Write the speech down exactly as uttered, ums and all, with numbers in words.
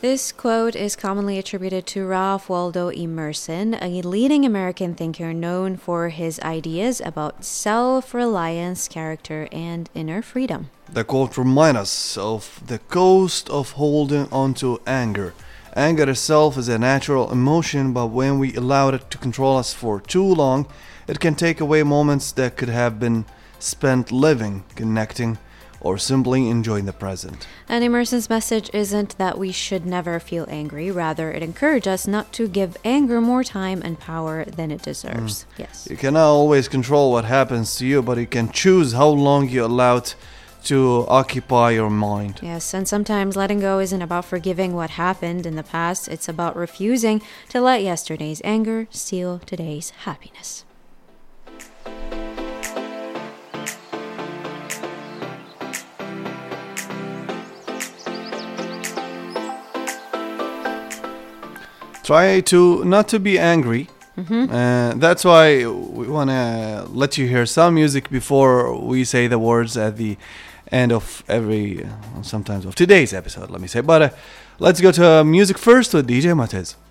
This quote is commonly attributed to Ralph Waldo Emerson, a leading American thinker known for his ideas about self-reliance, character, and inner freedom. The quote reminds us of the cost of holding on to anger. Anger itself is a natural emotion, but when we allow it to control us for too long, it can take away moments that could have been spent living, connecting, or simply enjoying the present. And Emerson's message isn't that we should never feel angry. Rather, it encourages us not to give anger more time and power than it deserves. Mm. Yes. You cannot always control what happens to you, but you can choose how long you allow it to occupy your mind. Yes, and sometimes letting go isn't about forgiving what happened in the past. It's about refusing to let yesterday's anger steal today's happiness. Try to not to be angry. Mm-hmm. Uh, that's why we want to let you hear some music before we say the words at the end of every, uh, sometimes of today's episode, let me say. But uh, let's go to uh, music first with D J Matez.